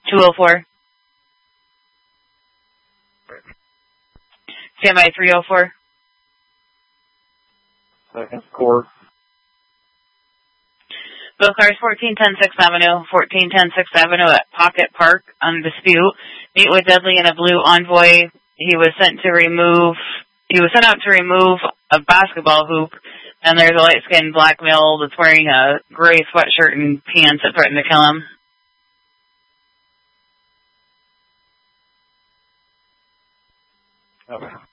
204. Stand by 304. Second court. Both cars 1410 6th Avenue, 1410 6th Avenue at Pocket Park on dispute. Meet with Dudley in a blue Envoy. He was sent out to remove a basketball hoop, and there's a light-skinned black male that's wearing a gray sweatshirt and pants that threatened to kill him. Okay.